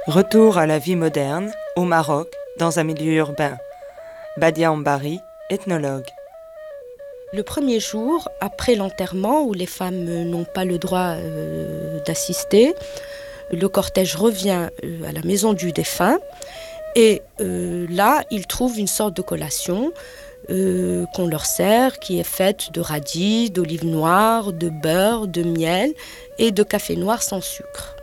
Retour à la vie moderne, au Maroc, dans un milieu urbain. Badia Ambari, ethnologue. Le premier jour, après l'enterrement, où les femmes n'ont pas le droit d'assister, le cortège revient à la maison du défunt et là, ils trouvent une sorte de collation qu'on leur sert, qui est faite de radis, d'olives noires, de beurre, de miel et de café noir sans sucre.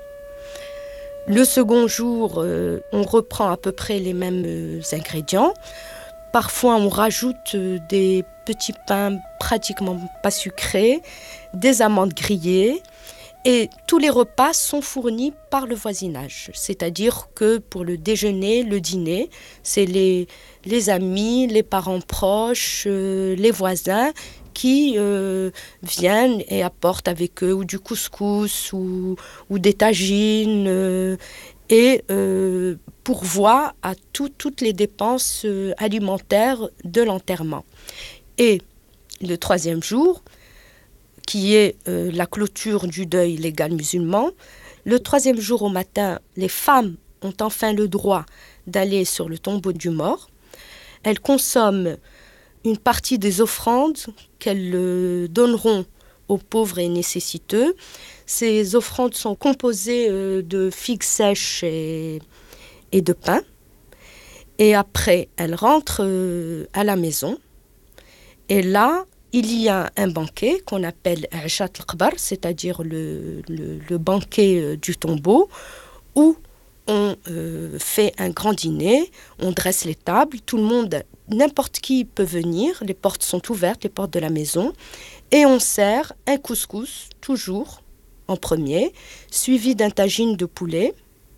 Le second jour, on reprend à peu près les mêmes ingrédients. Parfois, on rajoute des petits pains pratiquement pas sucrés, des amandes grillées et tous les repas sont fournis par le voisinage. C'est-à-dire que pour le déjeuner, le dîner, c'est les amis, les parents proches, les voisins qui viennent et apportent avec eux ou du couscous ou des tagines et pourvoient à toutes les dépenses alimentaires de l'enterrement. Et le troisième jour, qui est la clôture du deuil légal musulman, le troisième jour au matin, les femmes ont enfin le droit d'aller sur le tombeau du mort. Elles consomment une partie des offrandes qu'elles donneront aux pauvres et nécessiteux. Ces offrandes sont composées de figues sèches et de pain. Et après, elles rentrent à la maison. Et là, il y a un banquet qu'on appelle Ashat al-Qbar, c'est-à-dire le banquet du tombeau, où on fait un grand dîner, on dresse les tables, tout le monde, n'importe qui peut venir, les portes sont ouvertes, les portes de la maison, et on sert un couscous, toujours en premier, suivi d'un tagine de poulet.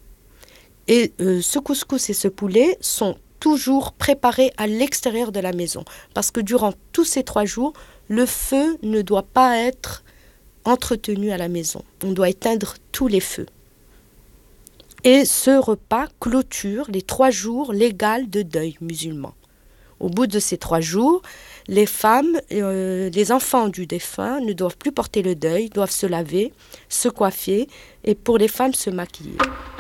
Et ce couscous et ce poulet sont toujours préparés à l'extérieur de la maison, parce que durant tous ces 3 jours, le feu ne doit pas être entretenu à la maison. On doit éteindre tous les feux. Et ce repas clôture les 3 jours légaux de deuil musulman. Au bout de ces 3 jours, les femmes, les enfants du défunt ne doivent plus porter le deuil, doivent se laver, se coiffer et pour les femmes se maquiller.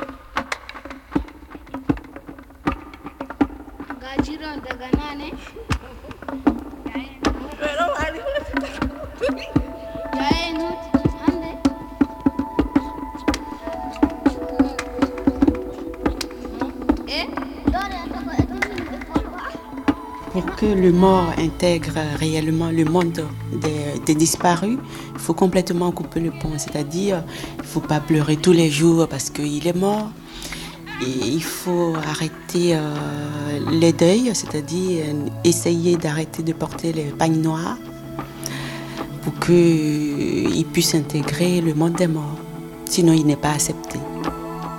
Pour que le mort intègre réellement le monde des disparus, il faut complètement couper le pont. C'est-à-dire, il ne faut pas pleurer tous les jours parce qu'il est mort. Et il faut arrêter les deuils, c'est-à-dire essayer d'arrêter de porter les pagnes noirs pour qu'il puisse intégrer le monde des morts. Sinon, il n'est pas accepté.